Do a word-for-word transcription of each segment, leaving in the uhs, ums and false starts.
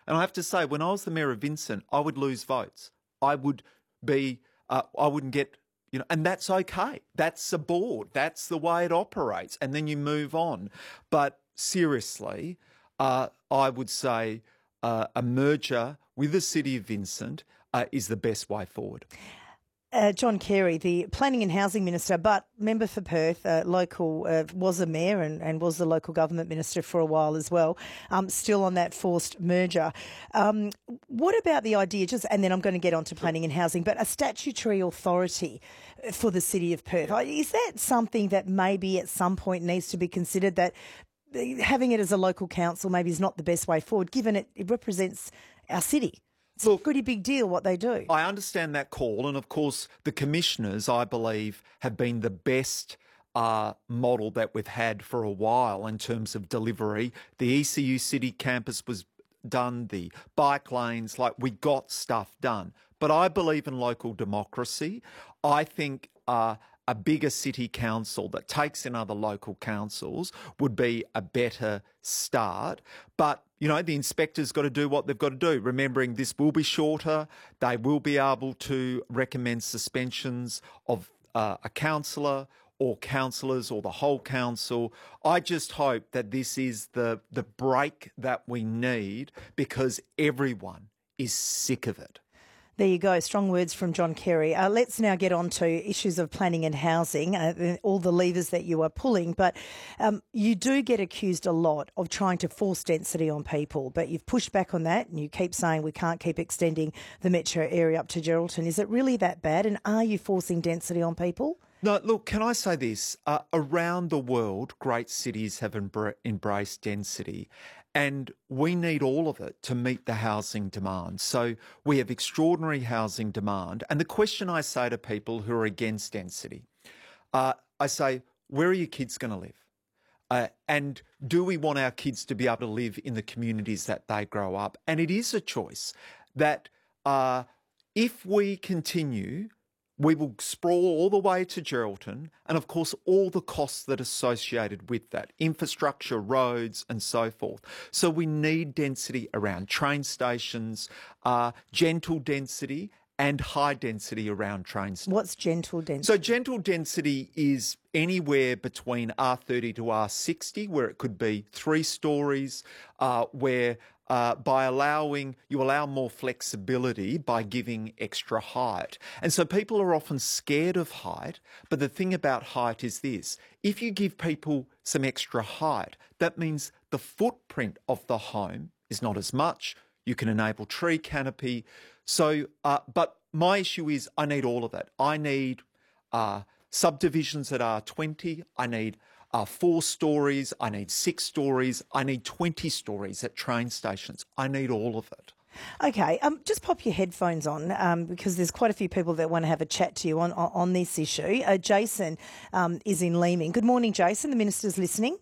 And I have to say, when I was the mayor of Vincent, I would lose votes. I would be, uh, I wouldn't get, you know, and that's okay. That's the board. That's the way it operates. And then you move on. But seriously, uh, I would say uh, a merger with the City of Vincent uh, is the best way forward. Uh, John Carey, the Planning and Housing Minister, but member for Perth, uh, local, uh, was a mayor and, and was the local government minister for a while as well, um, still on that forced merger. Um, what about the idea, just, and then I'm going to get on to planning and housing, but a statutory authority for the City of Perth? Is that something that maybe at some point needs to be considered, that having it as a local council maybe is not the best way forward, given it, it represents our city? It's Look, a pretty big deal what they do. I understand that call, and of course the commissioners, I believe, have been the best uh, model that we've had for a while in terms of delivery. The E C U City campus was done, the bike lanes, like we got stuff done. But I believe in local democracy. I think uh, a bigger city council that takes in other local councils would be a better start. But you know, the inspector's got to do what they've got to do, remembering this will be shorter. They will be able to recommend suspensions of uh, a councillor or councillors or the whole council. I just hope that this is the, the break that we need, because everyone is sick of it. There you go. Strong words from John Carey. Uh, let's now get on to issues of planning and housing, uh, all the levers that you are pulling. But um, you do get accused a lot of trying to force density on people, but you've pushed back on that and you keep saying we can't keep extending the metro area up to Geraldton. Is it really that bad? And are you forcing density on people? No, look, can I say this? Uh, around the world, great cities have embra- embraced density, and we need all of it to meet the housing demand. So we have extraordinary housing demand. And the question I say to people who are against density, uh, I say, where are your kids going to live? Uh, and do we want our kids to be able to live in the communities that they grow up? And it is a choice that uh, if we continue, we will sprawl all the way to Geraldton, and of course all the costs that are associated with that, infrastructure, roads and so forth. So we need density around train stations, uh, gentle density and high density around train stations. What's gentle density? So gentle density is anywhere between R thirty to R sixty, where it could be three stories, uh, where Uh, by allowing, you allow more flexibility by giving extra height. And so people are often scared of height, but the thing about height is this: if you give people some extra height, that means the footprint of the home is not as much. You can enable tree canopy. So, uh, but my issue is I need all of that. I need uh, subdivisions that are twenty. I need Uh, four stories, I need six stories, I need twenty stories at train stations. I need all of it. Okay, um, just pop your headphones on um, because there's quite a few people that want to have a chat to you on, on, on this issue. Uh, Jason um, is in Leeming. Good morning, Jason. The Minister's listening.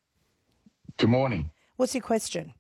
Good morning. What's your question?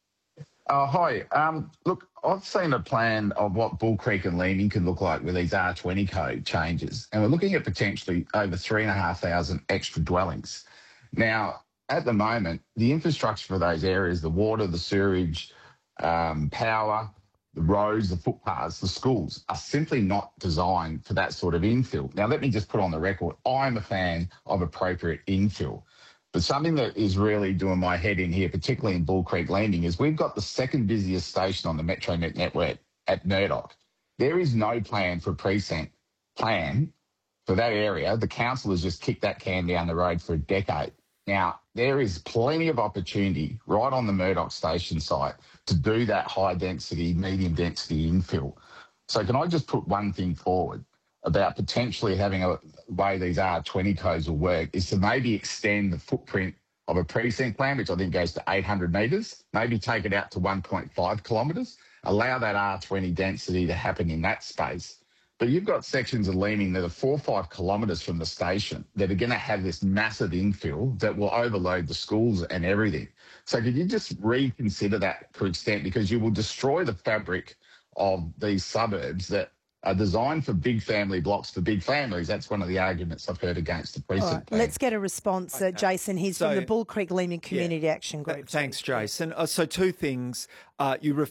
Uh, hi. Um, look, I've seen a plan of what Bull Creek and Leeming could look like with these R twenty code changes, and we're looking at potentially over three and a half thousand extra dwellings. Now, at the moment, the infrastructure for those areas, the water, the sewerage, um, power, the roads, the footpaths, the schools, are simply not designed for that sort of infill. Now, let me just put on the record, I'm a fan of appropriate infill. But something that is really doing my head in here, particularly in Bull Creek Leeming, is we've got the second busiest station on the Metronet network at Murdoch. There is no plan for a precinct plan for that area. The council has just kicked that can down the road for a decade. Now, there is plenty of opportunity right on the Murdoch station site to do that high-density, medium-density infill. So can I just put one thing forward about potentially having a way these R twenty codes will work, is to maybe extend the footprint of a precinct plan, which I think goes to eight hundred metres, maybe take it out to one point five kilometres, allow that R twenty density to happen in that space. But you've got sections of Leeming that are four or five kilometres from the station that are going to have this massive infill that will overload the schools and everything. So could you just reconsider that to extent, because you will destroy the fabric of these suburbs that are designed for big family blocks for big families. That's one of the arguments I've heard against the precinct right, plan. Let's get a response, uh, Jason. He's so, from the Bull Creek Leeming Community yeah, Action Group. Uh, thanks, Jason. Uh, so two things. Uh, you